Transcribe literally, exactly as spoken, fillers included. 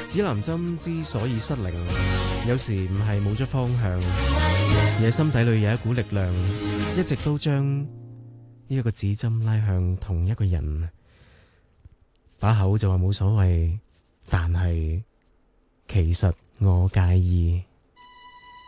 指南針之所以失靈，有時唔係冇咗方向，而係心底裏有一股力量，一直都將呢一個指針拉向同一個人。把口就話冇所謂，但係其實我介意。